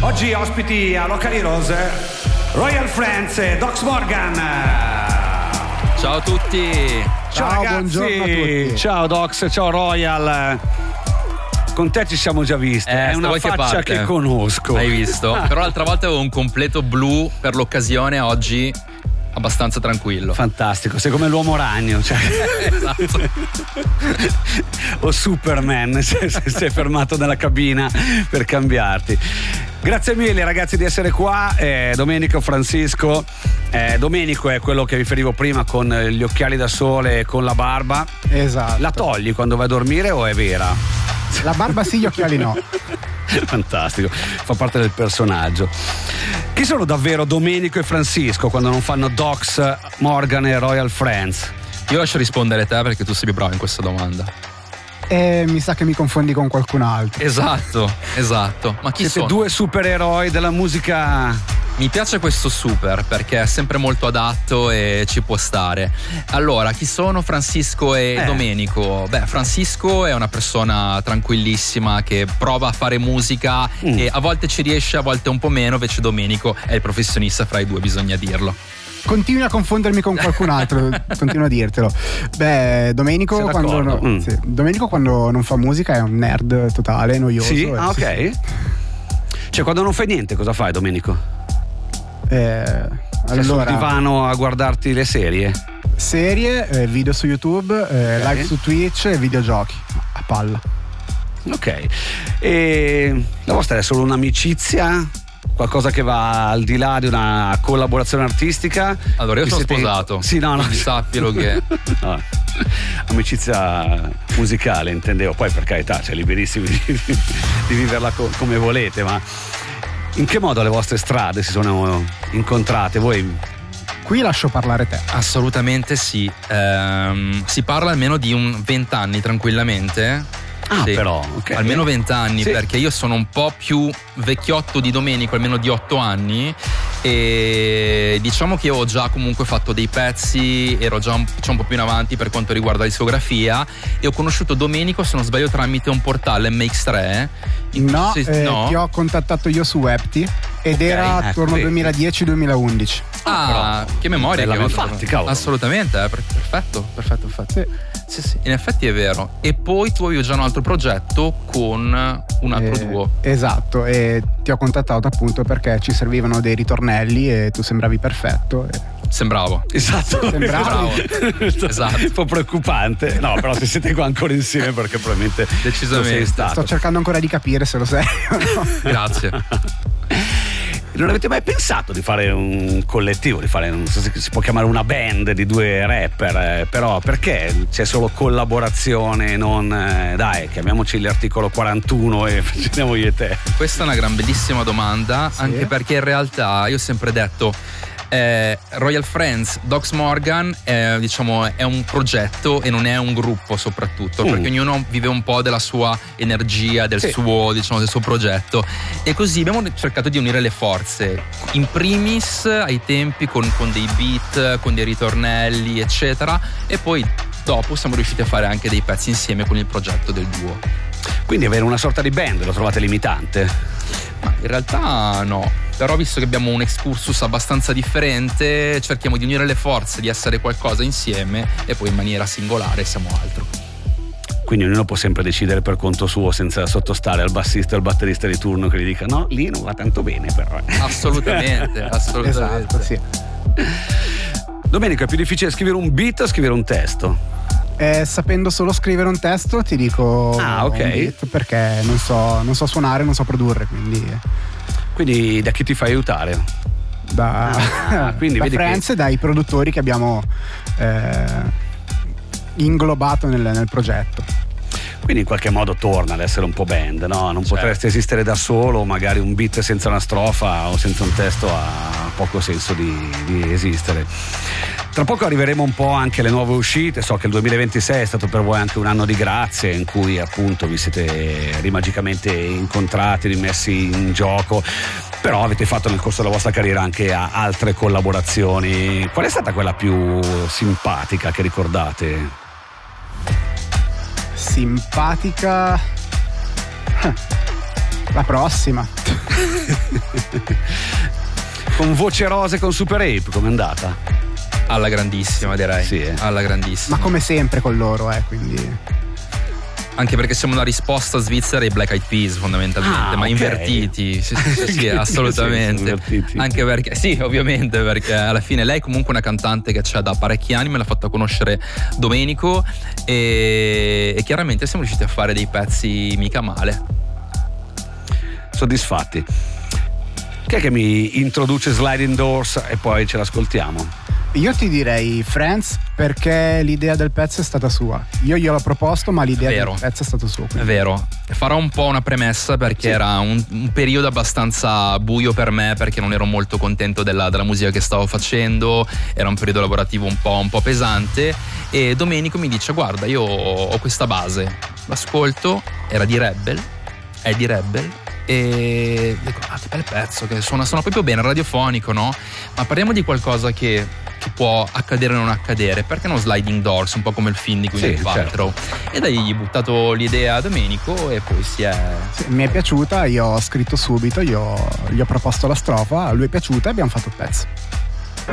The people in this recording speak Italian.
Oggi ospiti a Locali Rose, Royal Friends e Dox Morgan. Ciao a tutti. Ciao ragazzi. Buongiorno a tutti. Ciao Dox, ciao Royal. Con te ci siamo già visti, è una faccia che conosco. Hai visto? Però l'altra volta avevo un completo blu per l'occasione, oggi abbastanza tranquillo. Fantastico, sei come l'uomo ragno, cioè. Esatto. O Superman, se sei fermato nella cabina per cambiarti. Grazie mille ragazzi di essere qua. Domenico, Francisco. Domenico è quello che riferivo prima con gli occhiali da sole e con la barba. Esatto. La togli quando vai a dormire o è vera? La barba sì, gli occhiali no. Fantastico, fa parte del personaggio. Chi sono davvero Domenico e Francisco quando non fanno Dox, Morgan e Royal Friends? Io lascio rispondere te perché tu sei più bravo in questa domanda. Mi sa che mi confondi con qualcun altro. Esatto. Ma chi Siete sono? due supereroi della musica. Mi piace questo super perché è sempre molto adatto e ci può stare. Allora, chi sono Francisco e Domenico? Beh, Francisco è una persona tranquillissima che prova a fare musica e a volte ci riesce, a volte un po' meno, invece Domenico è il professionista fra i due, bisogna dirlo. Continui a confondermi con qualcun altro, continuo a dirtelo. Beh, Domenico quando non fa musica è un nerd totale, noioso. Sì? Ok. Cioè, quando non fai niente, cosa fai, Domenico? Sei sul divano a guardarti le serie? Serie, video su YouTube, live su Twitch e videogiochi a palla. Ok. E la vostra è solo un'amicizia? Qualcosa che va al di là di una collaborazione artistica? Allora, io sono sposato. Sì, no. Sappilo che no. Amicizia musicale intendevo, poi per carità, cioè liberissimi di viverla come volete, ma in che modo le vostre strade si sono incontrate? Voi? Qui lascio parlare te. assolutamente sì. Si parla almeno di 20 anni tranquillamente. Ah, sì, però, ok. almeno 20 anni, sì. Perché io sono un po' più vecchiotto di Domenico, almeno di 8 anni, e diciamo che ho già comunque fatto dei pezzi, ero già un po' più in avanti per quanto riguarda la discografia, e ho conosciuto Domenico, se non sbaglio, tramite un portale MX3. No, ti ho contattato io su Webti ed era attorno al 2010-2011. Che memoria che ho. Infatti, cavolo. Assolutamente, perfetto. Sì, in effetti è vero. E poi tu avevi già un altro progetto con un altro duo. Esatto, e ti ho contattato appunto perché ci servivano dei ritornelli e tu sembravi perfetto. Sembravo. Esatto. Esatto. Un po' preoccupante. No, però se siete qua ancora insieme perché probabilmente decisamente sei stato. Sto cercando ancora di capire se lo sei o no. Grazie. Non avete mai pensato di fare un collettivo, di fare, non so se si può chiamare una band di due rapper, però perché c'è solo collaborazione, non dai, chiamiamoci l'articolo 41 e facciamo io e te? Questa è una bellissima domanda, sì. Anche perché in realtà io ho sempre detto Royal Friends, Dox Morgan è un progetto e non è un gruppo, soprattutto perché ognuno vive un po' della sua energia, del suo progetto, e così abbiamo cercato di unire le forze, in primis ai tempi con dei beat, con dei ritornelli eccetera, e poi dopo siamo riusciti a fare anche dei pezzi insieme con il progetto del duo. Quindi avere una sorta di band lo trovate limitante? Ma in realtà no, però visto che abbiamo un excursus abbastanza differente, cerchiamo di unire le forze, di essere qualcosa insieme, e poi in maniera singolare siamo altro. Quindi ognuno può sempre decidere per conto suo senza sottostare al bassista o al batterista di turno che gli dica no, lì non va tanto bene però. Assolutamente. Esatto, sì. Domenico, è più difficile scrivere un beat o scrivere un testo? Sapendo solo scrivere un testo ti dico ok, un beat, perché non so suonare, non so produrre, quindi da chi ti fai aiutare? Quindi da Friends e dai produttori che abbiamo inglobato nel progetto. Quindi in qualche modo torna ad essere un po' band, no? Non potresti esistere da solo, magari un beat senza una strofa o senza un testo ha poco senso di esistere. Tra poco arriveremo un po' anche alle nuove uscite. So che il 2026 è stato per voi anche un anno di grazie, in cui appunto vi siete rimagicamente incontrati, rimessi in gioco, però avete fatto nel corso della vostra carriera anche altre collaborazioni. Qual è stata quella più simpatica che ricordate? Simpatica? La prossima. Con Voce Rose con Super Ape, com'è andata? Alla grandissima, direi. Sì, alla grandissima. Ma come sempre con loro, quindi. Anche perché siamo una risposta svizzera ai Black Eyed Peas, fondamentalmente, ma okay. Invertiti. Sì, assolutamente. Anche perché, sì, ovviamente, perché alla fine lei è comunque una cantante che c'è da parecchi anni, me l'ha fatta conoscere Domenico e chiaramente siamo riusciti a fare dei pezzi mica male. Soddisfatti. Chi è che mi introduce Sliding Doors e poi ce l'ascoltiamo? Io ti direi Friends, perché l'idea del pezzo è stata sua. Io gliel'ho proposto, ma l'idea del pezzo è stata sua. È vero. Farò un po' una premessa perché era un periodo abbastanza buio per me, perché non ero molto contento della musica che stavo facendo, era un periodo lavorativo un po' pesante, e Domenico mi dice: guarda, io ho questa base, l'ascolto, è di Rebel, e dico: che bel pezzo, che suona proprio bene, radiofonico, no? Ma parliamo di qualcosa che può accadere o non accadere, perché non Sliding Doors, un po' come il film di Gwyneth Paltrow. Certo. E da gli ho buttato l'idea a Domenico e poi mi è piaciuta, io ho scritto subito, gli ho proposto la strofa, a lui è piaciuta e abbiamo fatto il pezzo.